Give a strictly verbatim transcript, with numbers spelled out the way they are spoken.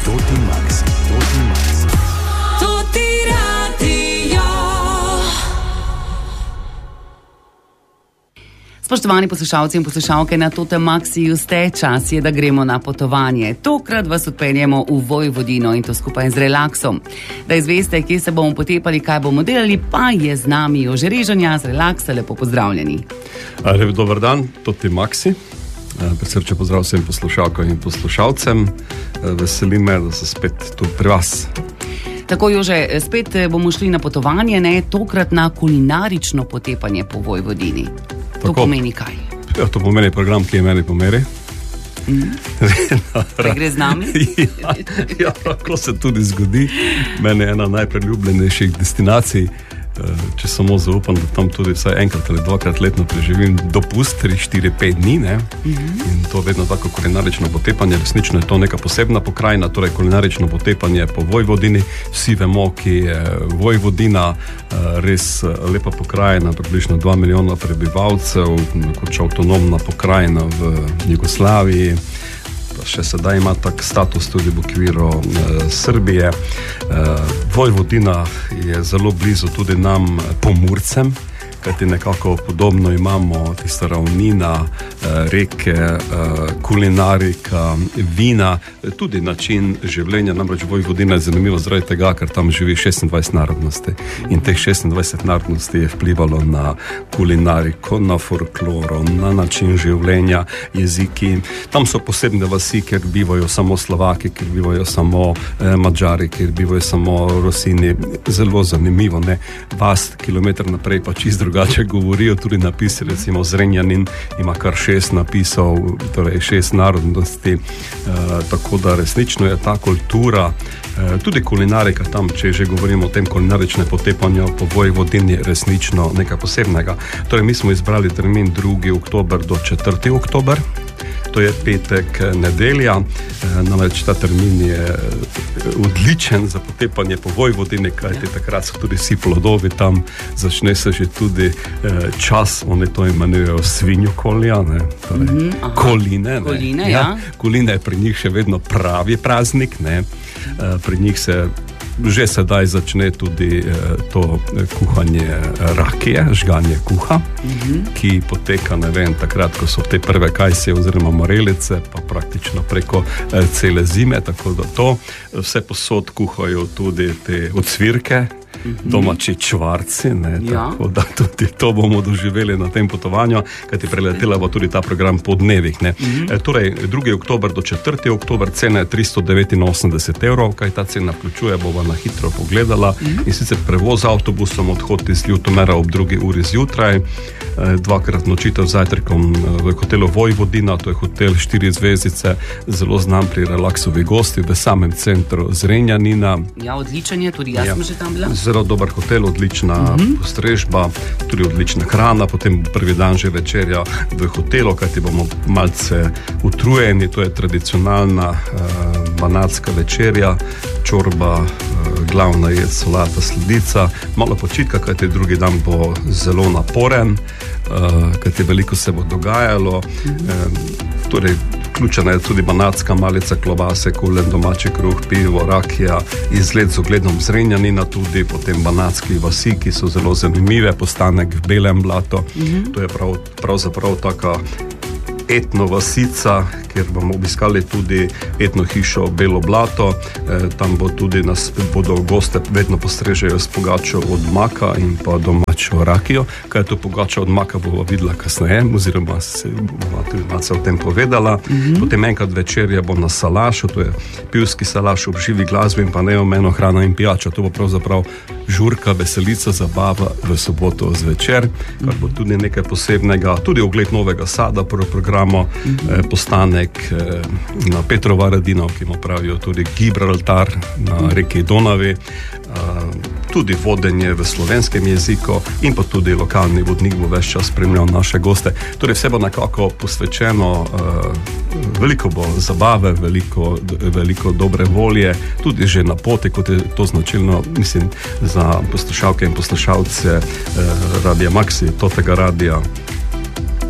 Tutti Maxi, Tutti Maxi. Tutti Radio. Spoštovani poslušalci in poslušalke, na Tutti Maxiju ste, čas je, da gremo na potovanje. Tokrat vas odpeljemo v Vojvodino in to skupaj z relaksom. Da izveste, kje se bomo potepali, kaj bomo delali, pa je z nami Jože Režanja z relaksa. Lepo pozdravljeni. Lep dober dan, Tutti Maxi. Prisrčen pozdrav vsem poslušalkam in poslušalcem. Veseli me, da sem spet tu pri vas. Tako, Jože, spet bomo šli na potovanje, ne, tokrat na kulinarično potepanje po Vojvodini. To Tako. pomeni kaj? Ja, to pomeni program, ki je meni pomeri. Mm. Kaj gre z nami? ja, ja, tako se tudi zgodi. Meni je ena najpriljubljenejših destinacij. Če samo zaupam, da tam tudi vsaj enkrat ali dvakrat letno preživim dopust, tri, štiri, pet dni, ne? Mm-hmm. In to vedno tako kulinarično potepanje, resnično je to neka posebna pokrajina, torej kulinarično potepanje po Vojvodini. Vsi vemo, ki je Vojvodina, res lepa pokrajina, približno dva milijona prebivalcev, kot avtonomna pokrajina v Jugoslaviji. Še sedaj ima tak status tudi v okviru e, Srbije. E, Vojvodina je zelo blizu tudi nam Pomurcem, kajti nekako podobno imamo tista ravnina, e, reke, e, kulinarika, vina, tudi način življenja. Namreč Vojvodina je zanimivo zaradi tega, ker tam živi šestindvajset narodnosti in teh šestindvajset narodnosti je vplivalo na kulinariko, na folkloro, na način življenja, jeziki. Tam so posebne vasi, kjer bivajo samo Slovaki, kjer bivajo samo eh, Mađari, kjer bivajo samo Rosini. Zelo zanimivo, ne? Vas, kilometr naprej pa čist drugače govorijo, tudi napisi, recimo Zrenjanin ima kar šest napisov, torej šest narodnosti, e, tako da resnično je ta kultura, e, tudi kulinarika tam, če že govorimo o tem kulinaričnem potepanju po Vojvodini, resnično nekaj posebnega. Torej mi smo izbrali termin drugi oktober do četrti oktober. To je petek, nedelja, namreč ta termin je odličen za potepanje po Vojvodini, kajti takrat so tudi vsi plodovi tam, začne se že tudi čas, oni to imenujejo svinjokolja, ne, torej mm-hmm, koline, ne. Koline, ja. ja. Koline je pri njih še vedno pravi praznik, ne, pri njih se že sedaj začne tudi eh, to kuhanje rakije, žganje kuha, mm-hmm. ki poteka, ne vem, takrat, ko so te prve kajsije oziroma morelice, pa praktično preko eh, cele zime, tako da to vse posod kuhajo tudi te ocvirke, mm-hmm. domači čvarci, ne, ja. Tako da tudi to bomo doživeli na tem potovanju, kajti preletela bo tudi ta program po dnevih, ne. Mm-hmm. E, torej, drugi oktober do četrti oktober, cena je tristo devetinosemdeset evrov, kaj ta cena vključuje, bova na hitro pogledala, mm-hmm. in sicer prevoz avtobusom, odhod iz Ljutomera ob drugi uri zjutraj, e, dvakrat nočitev z zajtrkom v hotelu Vojvodina, to je hotel štiri zvezdice, zelo znan pri relaksovi gosti v samem centru Zrenjanina. Ja, odličen je, tudi jaz ja. sem že tam bila. Zelo dober hotel, odlična mm-hmm. postrežba, tudi odlična hrana, potem prvi dan že večerja v hotelu, kajti bomo malce utrujeni, to je tradicionalna uh, banatska večerja, čorba, uh, glavna jed, solata, sledica, malo počitka, kajti drugi dan bo zelo naporen, uh, kajti veliko se bo dogajalo, mm-hmm. uh, torej vključena je tudi banatska malica, klobase, kulen, domači kruh, pivo, rakija, izgled z ogledom Zrenjanina, tudi potem banatski vasi, ki so zelo zanimive, postanek v Belem Blatu, mm-hmm. to je prav, pravzaprav taka etno vasica, kjer bomo obiskali tudi etno hišo Belo Blato, e, tam bo tudi nas, bodo goste vedno postrežejo s pogačo od maka in pa domačo rakijo. Kaj je to pogača od maka, bova videla kasneje, oziroma se bova tudi malce o tem povedala. Mm-hmm. Potem enkrat večerja bo na salašu, to je pivski salaš ob živi glasbi in pa neomejno hrana in pijača. To bo pravzaprav žurka, veselica, zabava v soboto zvečer, kar bo tudi nekaj posebnega, tudi ogled Novega Sada, prvo programo, mm-hmm. eh, postanek eh, na Petrova Radina, ki mu pravijo tudi Gibraltar na reki Donavi, eh, tudi vodenje v slovenskem jeziku in pa tudi lokalni vodnik bo ves čas spremljal naše goste. Torej vse bo nekako posvečeno, eh, veliko bo zabave, veliko, veliko dobre volje, tudi že na poti, kot je to značilno, mislim, za poslušalke in poslušalce eh, Radia Maxi, totega radija.